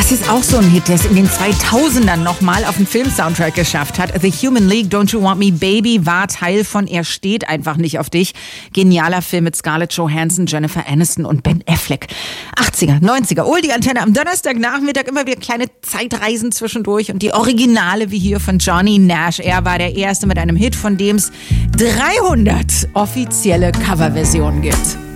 Das ist auch so ein Hit, der es in den 2000ern nochmal auf den Film-Soundtrack geschafft hat. The Human League, Don't You Want Me Baby war Teil von Er steht einfach nicht auf dich. Genialer Film mit Scarlett Johansson, Jennifer Aniston und Ben Affleck. 80er, 90er, die Antenne am Donnerstagnachmittag, immer wieder kleine Zeitreisen zwischendurch und die Originale wie hier von Johnny Nash. Er war der Erste mit einem Hit, von dem es 300 offizielle Coverversionen gibt.